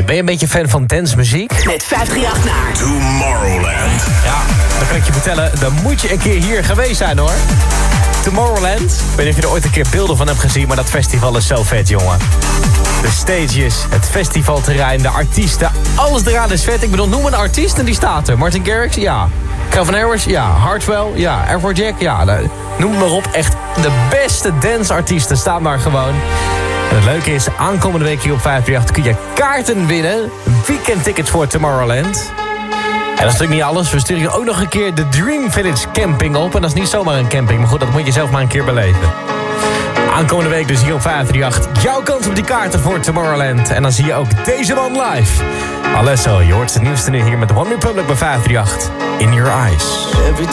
Ben je een beetje fan van dancemuziek? Met 538 naar Tomorrowland. Ja, dan kan ik je vertellen, dan moet je een keer hier geweest zijn hoor. Tomorrowland. Ik weet niet of je er ooit een keer beelden van hebt gezien, maar dat festival is zo vet, jongen. De stages, het festivalterrein, de artiesten, alles eraan is vet. Ik bedoel, noem een artiest en die staat er. Martin Garrix, ja. Calvin Harris, ja. Hartwell, ja. Afrojack, ja. Noem maar op, echt de beste danceartiesten staan daar gewoon. En het leuke is, aankomende week hier op 538 kun je kaarten winnen. Weekendtickets voor Tomorrowland. En dat is natuurlijk niet alles. We sturen je ook nog een keer de Dream Village camping op. En dat is niet zomaar een camping, maar goed, dat moet je zelf maar een keer beleven. Aankomende week dus hier op 538. Jouw kans op die kaarten voor Tomorrowland. En dan zie je ook deze man live. Alesso, je hoort het nieuwste nu hier met One Republic bij 538. In Your Eyes.